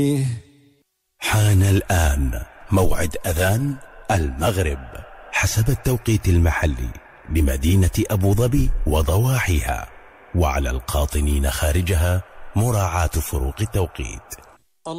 حان الآن موعد أذان المغرب حسب التوقيت المحلي لمدينة أبو ظبي وضواحيها، وعلى القاطنين خارجها مراعاة فروق التوقيت.